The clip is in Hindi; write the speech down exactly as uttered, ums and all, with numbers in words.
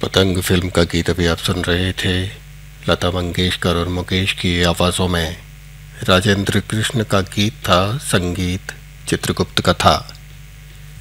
पतंग फिल्म का गीत अभी आप सुन रहे थे लता मंगेशकर और मुकेश की आवाज़ों में। राजेंद्र कृष्ण का गीत था, संगीत चित्रगुप्त का था।